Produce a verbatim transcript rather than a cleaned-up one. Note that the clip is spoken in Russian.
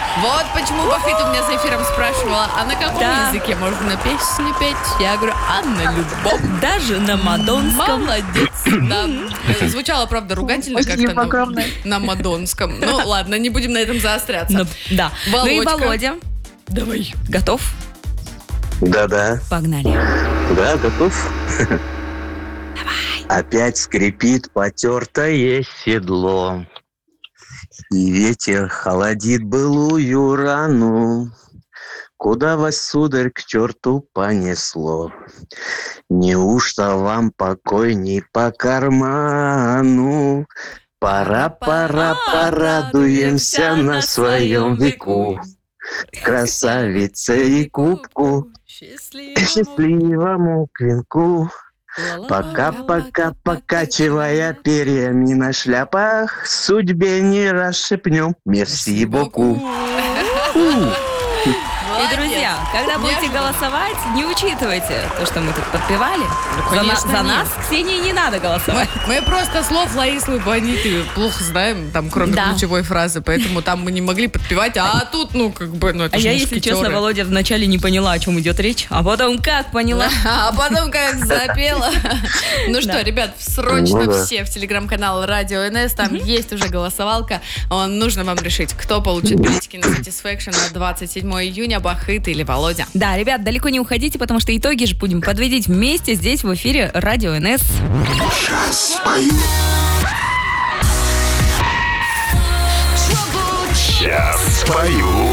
Вот почему Бахыт у меня за эфиром спрашивала, а на каком Да. языке можно песни петь? Я говорю, а на любом. Даже на мадонском. Молодец, да. Звучало, правда, ругательно Очень как-то непокорно. на, на мадонском. Ну, ладно, не будем на этом заостряться. Ну, да. Ну и Володька. Володя. Давай. Готов? Да-да, Погнали. да, готов. Опять скрипит потертое седло, и ветер холодит былую рану. Куда вас, сударь, к черту понесло? Неужто вам покой не по карману? Пора, пора, порадуемся на своем веку. Красавице и кубку, счастливому клинку. Пока-пока, покачивая перьями на шляпах, судьбе не расшепнем. Мерси боку. И, друзья, когда будете голосовать, не учитывайте то, что мы тут подпевали. За, на- конечно, за нет. нас, Ксении, не надо Мы, голосовать. мы просто слов Ларисы Бониты плохо знаем, там, кроме Да. ключевой фразы, поэтому там мы не могли подпевать, а тут, ну, как бы, ну, это А же я, если мушкетеры. честно, Володя, вначале не поняла, о чем идет речь, а потом как поняла. А потом как запела. Ну что, ребят, срочно Ну да. все в телеграм-канал Радио эн эс, там есть уже голосовалка. Он- Нужно вам решить, кто получит билетики на Satisfaction на двадцать седьмое июня, Бахыт или Володя. Да, ребят, далеко не уходите, потому что итоги же будем подводить вместе здесь в эфире Радио эн эс. Сейчас спою.